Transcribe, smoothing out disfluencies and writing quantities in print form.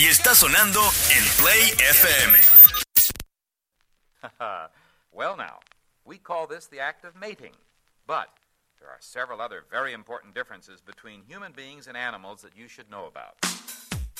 y está sonando en Play FM. Well, now, we call this the act of mating, but there are several other very important differences between human beings and animals that you should know about.